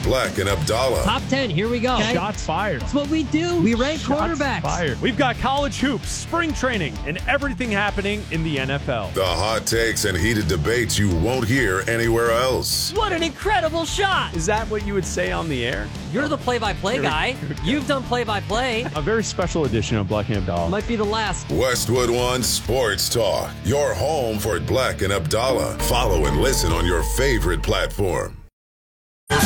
Black and Abdallah. Top 10, here we go. Okay. Shots fired. That's what we do. We rank quarterbacks. Fired. We've got college hoops, spring training, and everything happening in the NFL. The hot takes and heated debates you won't hear anywhere else. What an incredible shot. Is that what you would say on the air? You're the play-by-play guy. You've done play-by-play. A very special edition of Black and Abdallah. Might be the last. Westwood One Sports Talk. Your home for Black and Abdallah. Follow and listen on your favorite platform. 5.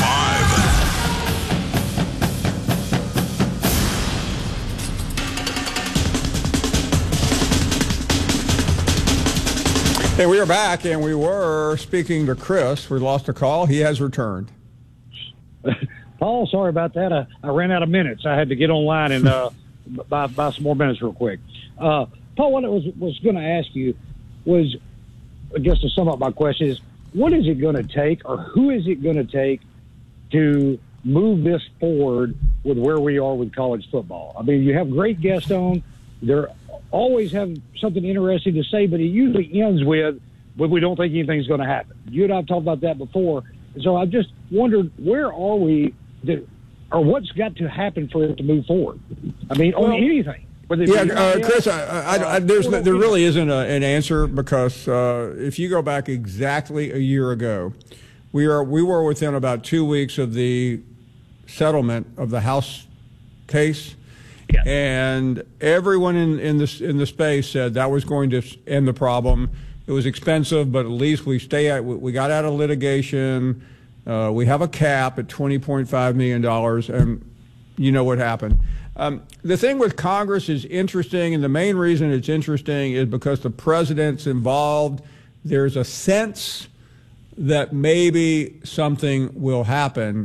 Hey, we are back, and we were speaking to Chris. We lost a call. He has returned. Paul, sorry about that. I ran out of minutes. I had to get online and buy some more minutes real quick. Paul, what I was going to ask you was, I guess to sum up my question is, what is it going to take, or who is it going to take to move this forward with where we are with college football? I mean, you have great guests on. They're always have something interesting to say, but it usually ends with, but we don't think anything's going to happen. You and I have talked about that before. And so I just wondered, where are we, or what's got to happen for it to move forward? I mean, on anything. Chris, there really isn't an answer, because if you go back exactly a year ago, we were within about 2 weeks of the settlement of the House case, and everyone in the space said that was going to end the problem. It was expensive, but at least we got out of litigation. We have a cap at $20.5 million, and you know what happened. The thing with Congress is interesting, and the main reason it's interesting is because the president's involved. There's a sense that maybe something will happen.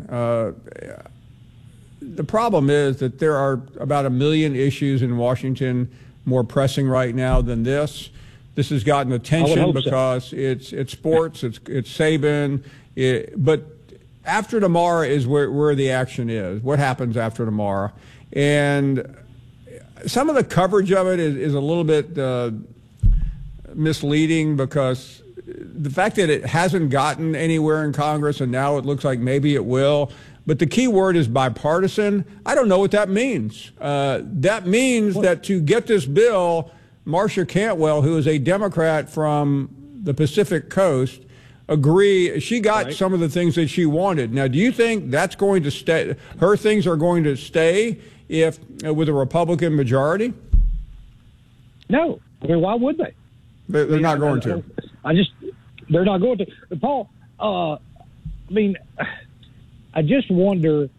The problem is that there are about 1 million issues in Washington more pressing right now than this. This has gotten attention because it's sports, it's Saban, but after tomorrow is where the action is. What happens after tomorrow? And some of the coverage of it is a little bit misleading, because the fact that it hasn't gotten anywhere in Congress and now it looks like maybe it will. But the key word is bipartisan. I don't know what that means. That means that to get this bill, Marcia Cantwell, who is a Democrat from the Pacific Coast, she got some of the things that she wanted. Now, do you think that's going to stay? Her things are going to stay if with a Republican majority? No. I mean, why would they? They're not going to. They're not going to. But Paul, I mean, I just wonder,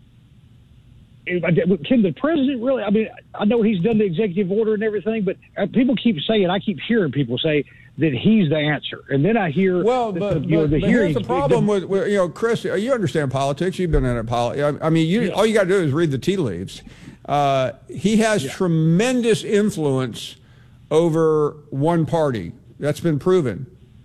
can the president really, I mean, I know he's done the executive order and everything, but people keep saying, I keep hearing people say that he's the answer. And then I hear, but here's the problem with, Chris, you understand politics. You've been in it. I mean, all you got to do is read the tea leaves. He has tremendous influence over one party. That's been proven.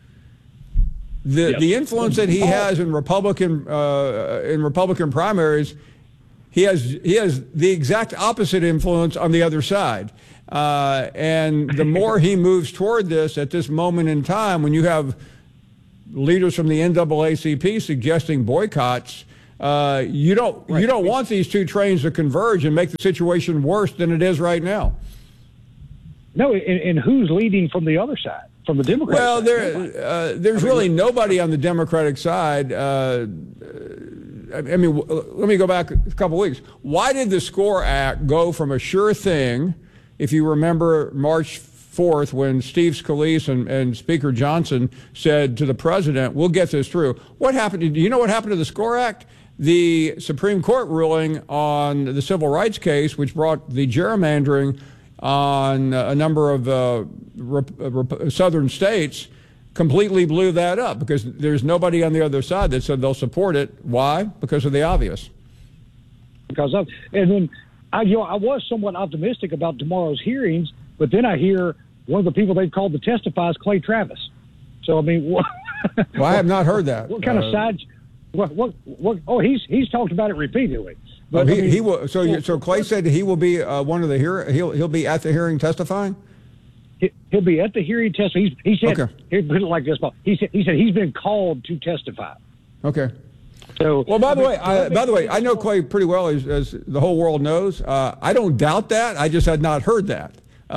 The influence that he has in Republican primaries, he has the exact opposite influence on the other side. And the more he moves toward this at this moment in time, when you have leaders from the NAACP suggesting boycotts, you don't want these two trains to converge and make the situation worse than it is right now. No, and who's leading from the other side, from the Democratic side? Well, there's really nobody on the Democratic side. I mean, let me go back a couple weeks. Why did the SCORE Act go from a sure thing, if you remember March 4th, when Steve Scalise and Speaker Johnson said to the president, we'll get this through. What happened? Do you know what happened to the SCORE Act? The Supreme Court ruling on the civil rights case, which brought the gerrymandering on a number of southern states, completely blew that up, because there's nobody on the other side that said they'll support it. Why? Because of the obvious. And then I was somewhat optimistic about tomorrow's hearings, but then I hear one of the people they've called to testify is Clay Travis. So I mean, well, I have not heard that. What kind of side? What? Oh, he's talked about it repeatedly. But he will. So Clay said he will be one of the he'll be at the hearing testifying. He'll be at the hearing testifying. He said. Okay. He'll put it like this, Paul. He said he's been called to testify. Okay. So, Well, by the way, I know Clay pretty well, as the whole world knows. I don't doubt that. I just had not heard that.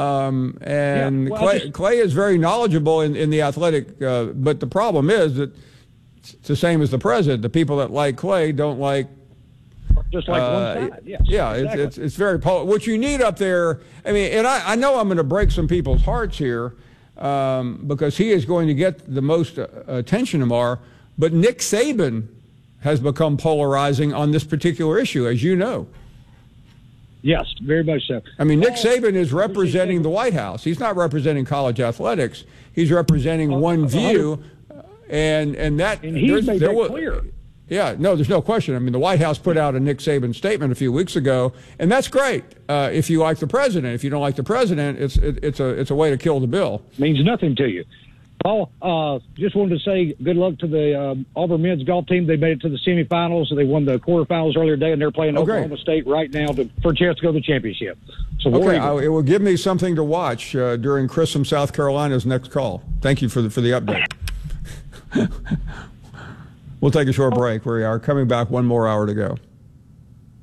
Clay is very knowledgeable in the athletic, but the problem is that it's the same as the president. The people that like Clay don't like. Just like one side, yes. Yeah, exactly. it's very what you need up there. I mean, and I know I'm going to break some people's hearts here because he is going to get the most attention tomorrow. But Nick Saban has become polarizing on this particular issue, as you know. Yes, very much so. I mean, Nick Saban is representing the White House. He's not representing college athletics. He's representing one view, and he's made that clear. Yeah, no, there's no question. I mean, the White House put out a Nick Saban statement a few weeks ago, and that's great if you like the president. If you don't like the president, it's a way to kill the bill. Means nothing to you. Paul, just wanted to say good luck to the Auburn men's golf team. They made it to the semifinals. They won the quarterfinals earlier today, and they're playing Oklahoma State right now for a chance to go to the championship. So it will give me something to watch during Chris from South Carolina's next call. Thank you for the update. We'll take a short break. We are coming back, one more hour to go.